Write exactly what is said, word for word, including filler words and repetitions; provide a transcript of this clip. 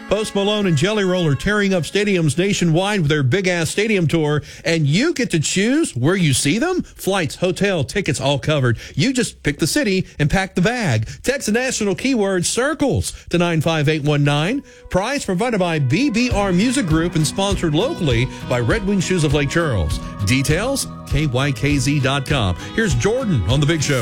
Post Malone and Jelly Roll are tearing up stadiums nationwide with their big-ass stadium tour, and you get to choose where you see them? Flights, hotel, tickets, all covered. You just pick the city and pack the bag. Text the national keyword CIRCLES to nine five eight one nine. Prize provided by B B R Music Group and sponsored locally by Red Wing Shoes of Lake Charles. Details, K Y K Z dot com. Here's Jordan on The Big Show.